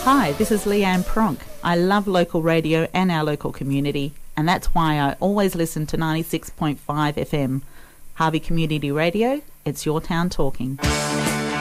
Hi, this is Leanne Pronk. I love local radio and our local community, and that's why I always listen to 96.5 FM. Harvey Community Radio, it's your town talking.